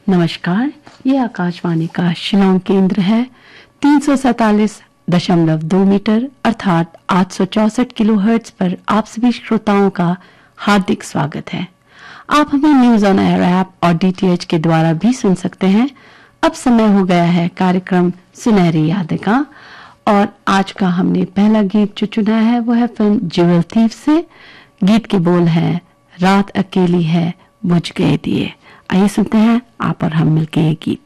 नमस्कार, ये आकाशवाणी का शिलोंग केंद्र है। 347.2 मीटर अर्थात 864 किलोहर्ट्ज पर आप सभी श्रोताओं का हार्दिक स्वागत है। आप हमें न्यूज ऑन एयर ऐप और डीटीएच के द्वारा भी सुन सकते हैं। अब समय हो गया है कार्यक्रम सुनहरी यादें का, और आज का हमने पहला गीत जो चुना है वो है फिल्म ज्वेल थीफ से। गीत के बोल है, रात अकेली है बुझ गए दिए। आइए सुनते हैं आप और हम मिलके ये गीत।